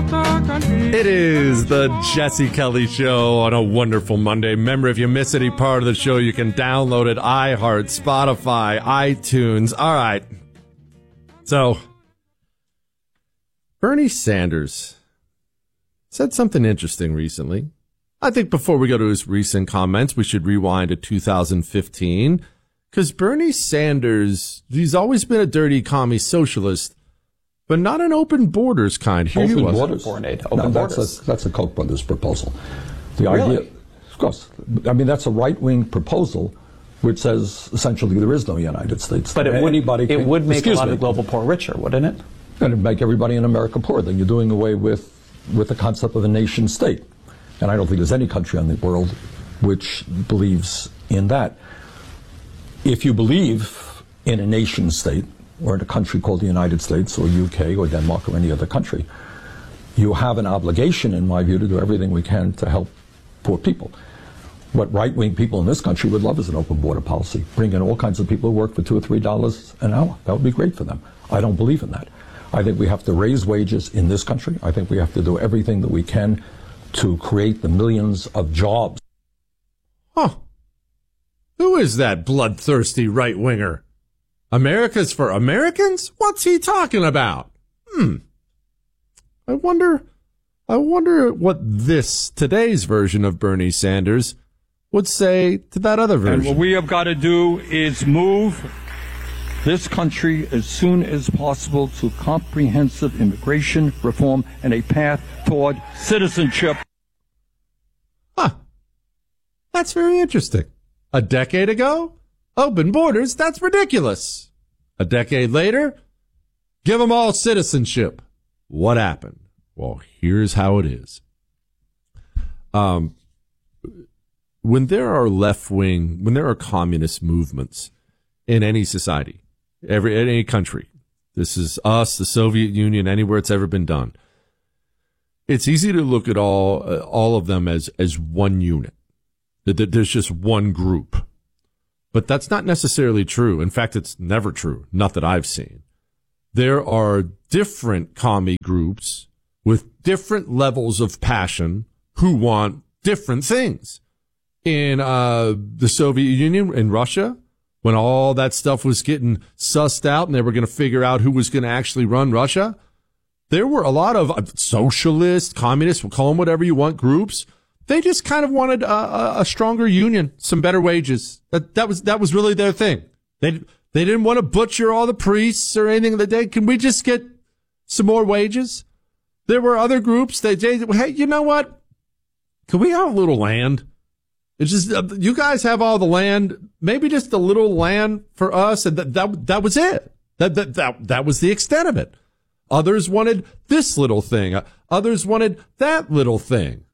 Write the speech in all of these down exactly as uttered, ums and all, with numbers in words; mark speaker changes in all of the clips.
Speaker 1: It is the Jesse Kelly Show on a wonderful Monday. Remember, if you miss any part of the show, you can download it. iHeart, Spotify, iTunes. All right. So, Bernie Sanders said something interesting recently. I think before we go to his recent comments, we should rewind to two thousand fifteen. Because Bernie Sanders, he's always been a dirty commie socialist, but not an open borders kind. Here
Speaker 2: open
Speaker 1: he was.
Speaker 2: borders. Open no,
Speaker 1: borders.
Speaker 2: That's a, that's a Koch brothers proposal. The
Speaker 1: really?
Speaker 2: idea, of course. I mean, that's a right-wing proposal which says essentially there is no United States.
Speaker 3: But it would,
Speaker 2: Anybody
Speaker 3: it
Speaker 2: can,
Speaker 3: would make a lot
Speaker 2: me.
Speaker 3: of global poor richer, wouldn't it?
Speaker 2: And it'd make everybody in America poor. Then you're doing away with, with the concept of a nation state. And I don't think there's any country in the world which believes in that. If you believe in a nation state, or in a country called the United States, or U K, or Denmark, or any other country, you have an obligation, in my view, to do everything we can to help poor people. What right-wing people in this country would love is an open border policy. Bring in all kinds of people who work for two or three dollars an hour. That would be great for them. I don't believe in that. I think we have to raise wages in this country. I think we have to do everything that we can to create the millions of jobs.
Speaker 1: Huh. Who is that bloodthirsty right-winger? America's for Americans? What's he talking about? Hmm. I wonder, I wonder what this, today's version of Bernie Sanders would say to that other version.
Speaker 4: And what we have got to do is move this country as soon as possible to comprehensive immigration reform and a path toward citizenship.
Speaker 1: Huh. That's very interesting. A decade ago, open borders, that's ridiculous. A decade later, give them all citizenship. What happened? Well, here's how it is. Um, when there are left-wing, when there are communist movements in any society, every any country, this is us, the Soviet Union, anywhere it's ever been done, it's easy to look at all uh, all of them as as one unit. There's just one group. But that's not necessarily true. In fact, it's never true. Not that I've seen. There are different commie groups with different levels of passion who want different things. In uh, the Soviet Union, in Russia, when all that stuff was getting sussed out and they were going to figure out who was going to actually run Russia, there were a lot of socialist, communist, we'll call them whatever you want, groups. They just kind of wanted a, a stronger union, some better wages. That that was that was really their thing. They they didn't want to butcher all the priests or anything that day. Can we just get some more wages? There were other groups. They, they hey, you know what? Can we have a little land? It's just uh, you guys have all the land. Maybe just a little land for us, and that that that was it. That that that that was the extent of it. Others wanted this little thing. Uh, others wanted that little thing.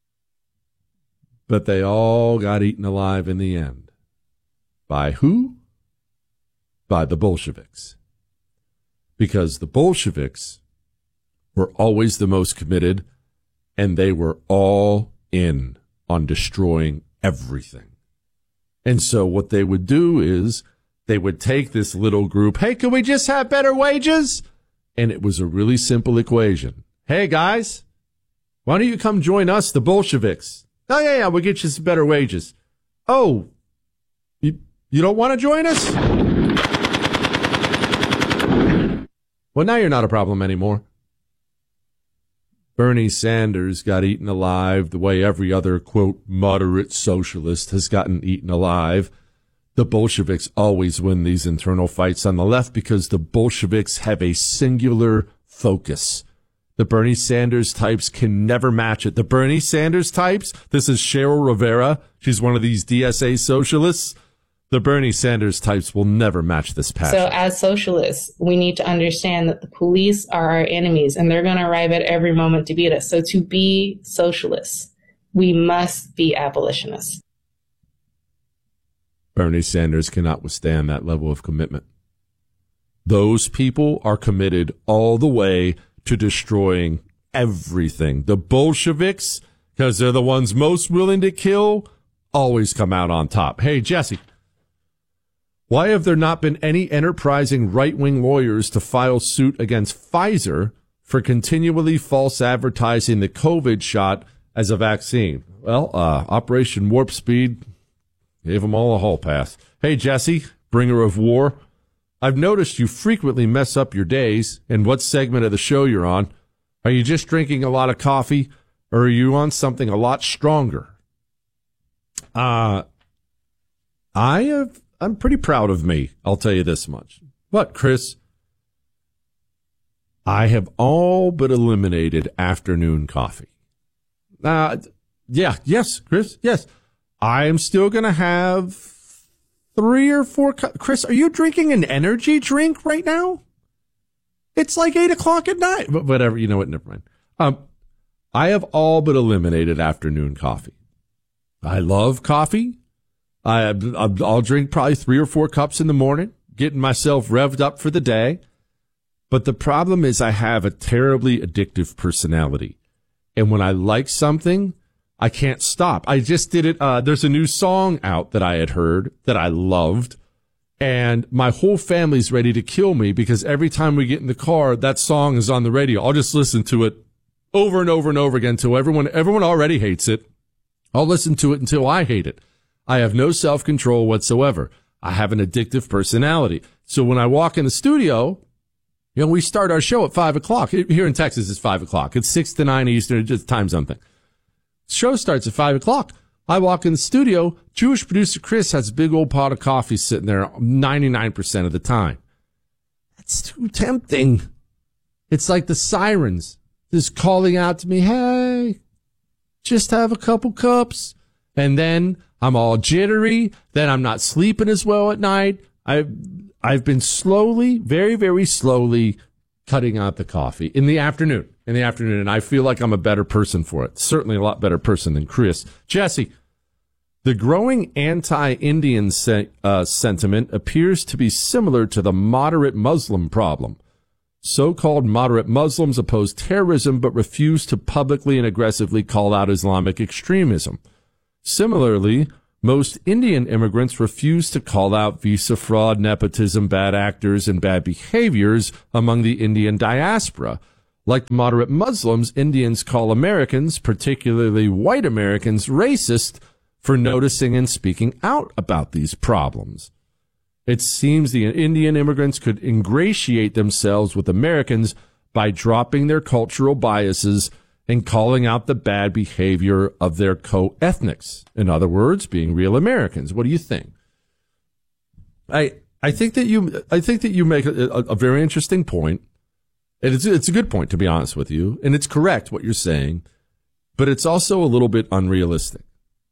Speaker 1: But they all got eaten alive in the end. By who? By the Bolsheviks. Because the Bolsheviks were always the most committed, and they were all in on destroying everything. And so what they would do is they would take this little group, hey, can we just have better wages? And it was a really simple equation. Hey, guys, why don't you come join us, the Bolsheviks? Oh, yeah, yeah, we'll get you some better wages. Oh, you, you don't want to join us? Well, now you're not a problem anymore. Bernie Sanders got eaten alive the way every other, quote, moderate socialist has gotten eaten alive. The Bolsheviks always win these internal fights on the left because the Bolsheviks have a singular focus. The Bernie Sanders types can never match it. The Bernie Sanders types, this is Cheryl Rivera. She's one of these D S A socialists. The Bernie Sanders types will never match this passion.
Speaker 5: So as socialists, we need to understand that the police are our enemies and they're going to arrive at every moment to beat us. So to be socialists, we must be abolitionists.
Speaker 1: Bernie Sanders cannot withstand that level of commitment. Those people are committed all the way to destroying everything. The Bolsheviks, because they're the ones most willing to kill, always come out on top. Hey, Jesse, why have there not been any enterprising right-wing lawyers to file suit against Pfizer for continually false advertising the COVID shot as a vaccine. Well, uh, Operation Warp Speed gave them all a hall pass. Hey, Jesse, bringer of war. I've noticed you frequently mess up your days and what segment of the show you're on. Are you just drinking a lot of coffee, or are you on something a lot stronger? Uh, I have, I'm pretty proud of me. I'll tell you this much. What, Chris? I have all but eliminated afternoon coffee. Uh, yeah, yes, Chris, yes. I am still going to have three or four. Co- Chris, are you drinking an energy drink right now? It's like eight o'clock at night. But whatever, you know what? Never mind. Um, I have all but eliminated afternoon coffee. I love coffee. I, I'll drink probably three or four cups in the morning, getting myself revved up for the day. But the problem is I have a terribly addictive personality. And when I like something, I can't stop. I just did it. Uh, there's a new song out that I had heard that I loved. And my whole family's ready to kill me because every time we get in the car, that song is on the radio. I'll just listen to it over and over and over again until everyone, everyone already hates it. I'll listen to it until I hate it. I have no self-control whatsoever. I have an addictive personality. So when I walk in the studio, you know, we start our show at five o'clock. Here in Texas, it's five o'clock. It's six to nine Eastern, just time something. The show starts at five o'clock. I walk in the studio. Jewish producer Chris has a big old pot of coffee sitting there ninety-nine percent of the time. That's too tempting. It's like the sirens just calling out to me, hey, just have a couple cups. And then I'm all jittery. Then I'm not sleeping as well at night. I've, I've been slowly, very, very slowly cutting out the coffee in the afternoon. In the afternoon, and I feel like I'm a better person for it. Certainly a lot better person than Chris. Jesse, the growing anti-Indian se- uh, sentiment appears to be similar to the moderate Muslim problem. So-called moderate Muslims oppose terrorism but refuse to publicly and aggressively call out Islamic extremism. Similarly, most Indian immigrants refuse to call out visa fraud, nepotism, bad actors, and bad behaviors among the Indian diaspora. Like moderate Muslims, Indians call Americans, particularly white Americans, racist for noticing and speaking out about these problems. It seems the Indian immigrants could ingratiate themselves with Americans by dropping their cultural biases and calling out the bad behavior of their co-ethnics. In other words, being real Americans. What do you think? I I think that you I think that you make a, a, a very interesting point. And it's, it's a good point, to be honest with you. And it's correct what you're saying, but it's also a little bit unrealistic.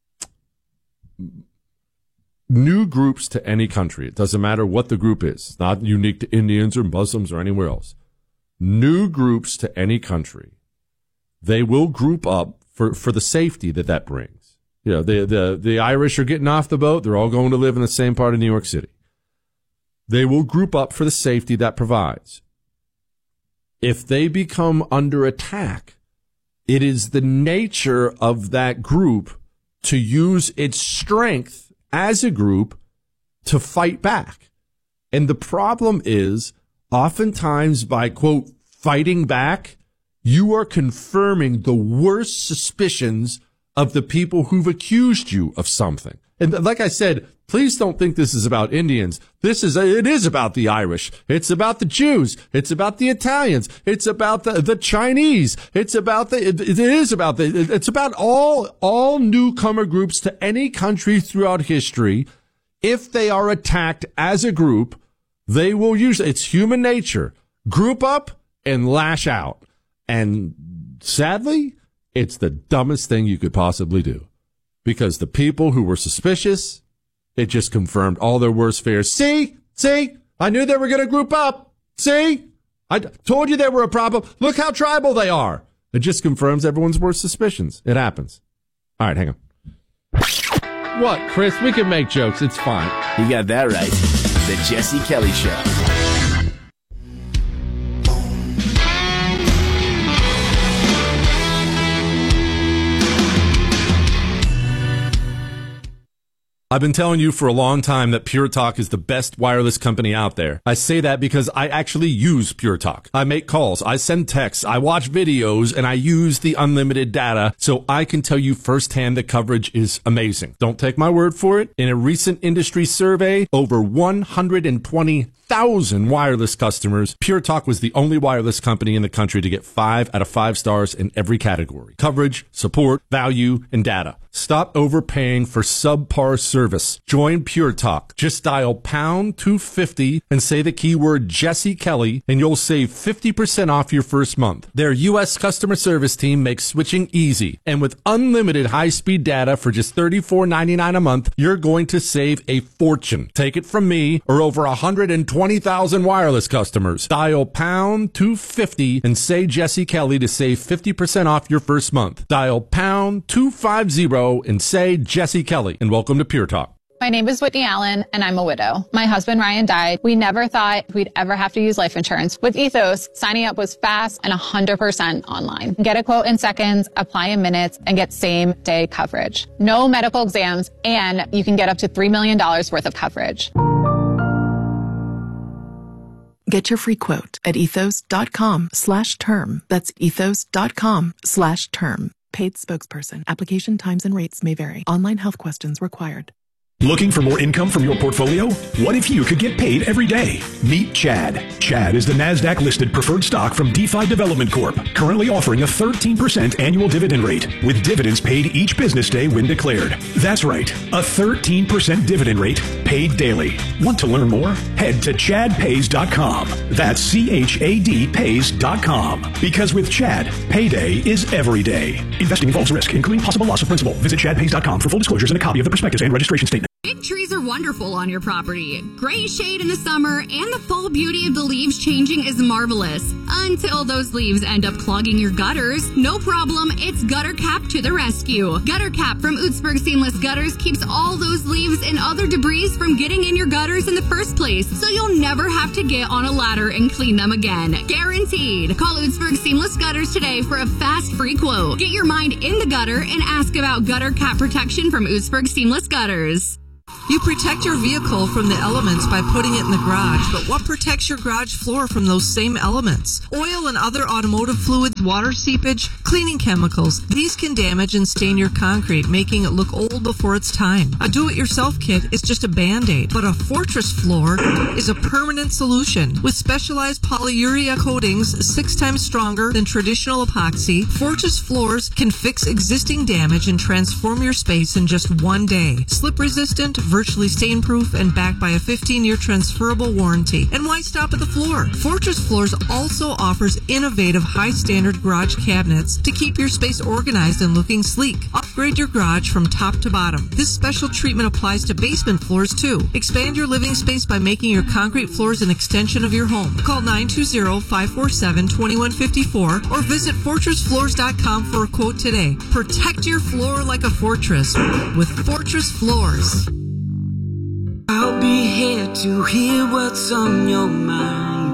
Speaker 1: New groups to any country, it doesn't matter what the group is, it's not unique to Indians or Muslims or anywhere else. New groups to any country, they will group up for, for the safety that that brings. You know, the, the, the Irish are getting off the boat. They're all going to live in the same part of New York City. They will group up for the safety that provides. If they become under attack, it is the nature of that group to use its strength as a group to fight back. And the problem is, oftentimes by, quote, fighting back, you are confirming the worst suspicions of the people who've accused you of something. And like I said, please don't think this is about Indians. This is, it is about the Irish. It's about the Jews. It's about the Italians. It's about the, the Chinese. It's about the, it, it is about the, it's about all, all newcomer groups to any country throughout history. If they are attacked as a group, they will use, it's human nature, group up and lash out. And sadly, it's the dumbest thing you could possibly do. Because the people who were suspicious, it just confirmed all their worst fears. See? See? I knew they were going to group up. See? I told you they were a problem. Look how tribal they are. It just confirms everyone's worst suspicions. It happens. All right, hang on. What, Chris? We can make jokes. It's fine.
Speaker 3: You got that right. The Jesse Kelly Show.
Speaker 1: I've been telling you for a long time that Pure Talk is the best wireless company out there. I say that because I actually use Pure Talk. I make calls, I send texts, I watch videos, and I use the unlimited data, so I can tell you firsthand the coverage is amazing. Don't take my word for it. In a recent industry survey, over one hundred twenty thousand wireless customers, Pure Talk was the only wireless company in the country to get five out of five stars in every category: coverage, support, value, and data. Stop overpaying for subpar service. Join Pure Talk. Just dial pound two fifty and say the keyword Jesse Kelly, and you'll save fifty percent off your first month. Their U S customer service team makes switching easy, and with unlimited high-speed data for just thirty-four ninety-nine a month, you're going to save a fortune. Take it from me or over one hundred twenty thousand wireless customers. Dial pound two fifty and say Jesse Kelly to save fifty percent off your first month. Dial pound two fifty and say Jesse Kelly, and welcome to Pure Talk.
Speaker 6: My name is Whitney Allen, and I'm a widow. My husband, Ryan, died. We never thought we'd ever have to use life insurance. With Ethos, signing up was fast and one hundred percent online. Get a quote in seconds, apply in minutes, and get same-day coverage. No medical exams, and you can get up to three million dollars worth of coverage.
Speaker 7: Get your free quote at ethos.com slash term. That's ethos.com slash term. Paid spokesperson. Application times and rates may vary. Online health questions required.
Speaker 8: Looking for more income from your portfolio? What if you could get paid every day? Meet Chad. Chad is the NASDAQ-listed preferred stock from DeFi Development Corp, currently offering a thirteen percent annual dividend rate, with dividends paid each business day when declared. That's right, a thirteen percent dividend rate paid daily. Want to learn more? Head to chad pays dot com. That's C H A D pays dot com. Because with Chad, payday is every day. Investing involves risk, including possible loss of principal. Visit chad pays dot com for full disclosures and a copy of the prospectus and registration statement.
Speaker 9: Big trees are wonderful on your property. Great shade in the summer, and the fall beauty of the leaves changing is marvelous. Until those leaves end up clogging your gutters. No problem, it's Gutter Cap to the rescue. Gutter Cap from Utzberg Seamless Gutters keeps all those leaves and other debris from getting in your gutters in the first place, so you'll never have to get on a ladder and clean them again. Guaranteed. Call Utzberg Seamless Gutters today for a fast free quote. Get your mind in the gutter and ask about Gutter Cap protection from Utzberg Seamless Gutters.
Speaker 10: You protect your vehicle from the elements by putting it in the garage, but what protects your garage floor from those same elements? Oil and other automotive fluids, water seepage, cleaning chemicals. These can damage and stain your concrete, making it look old before its time. A do-it-yourself kit is just a Band-Aid, but a Fortress floor is a permanent solution. With specialized polyurea coatings six times stronger than traditional epoxy, Fortress floors can fix existing damage and transform your space in just one day. Slip-resistant, virtually stain-proof, and backed by a fifteen-year transferable warranty. And why stop at the floor? Fortress Floors also offers innovative, high-standard garage cabinets to keep your space organized and looking sleek. Upgrade your garage from top to bottom. This special treatment applies to basement floors, too. Expand your living space by making your concrete floors an extension of your home. Call nine two zero, five four seven, two one five four or visit fortress floors dot com for a quote today. Protect your floor like a fortress with Fortress Floors.
Speaker 11: I'll be here to hear what's on your mind.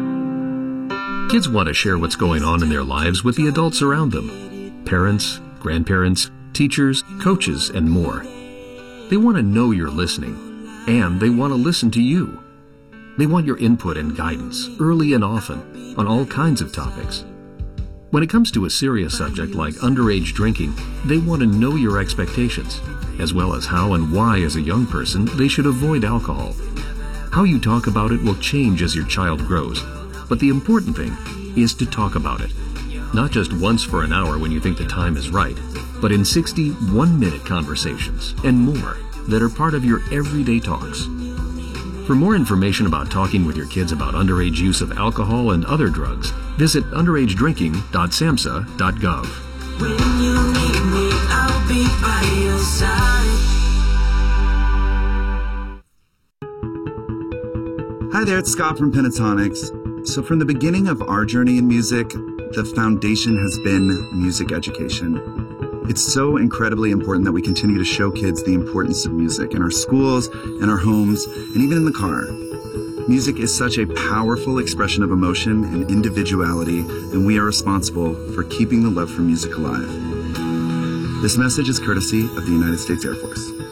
Speaker 12: Kids want to share what's going on in their lives with the adults around them. Parents, grandparents, teachers, coaches, and more. They want to know you're listening, and they want to listen to you. They want your input and guidance, early and often, on all kinds of topics. When it comes to a serious subject like underage drinking, they want to know your expectations, as well as how and why as a young person they should avoid alcohol. How you talk about it will change as your child grows, but the important thing is to talk about it. Not just once for an hour when you think the time is right, but in sixty one-minute conversations and more that are part of your everyday talks. For more information about talking with your kids about underage use of alcohol and other drugs, visit underage drinking dot samhsa dot gov.
Speaker 11: When you need me, I'll be by your side.
Speaker 13: Hi there, it's Scott from Pentatonics. So from the beginning of our journey in music, the foundation has been music education. It's so incredibly important that we continue to show kids the importance of music in our schools, in our homes, and even in the car. Music is such a powerful expression of emotion and individuality, and we are responsible for keeping the love for music alive. This message is courtesy of the United States Air Force.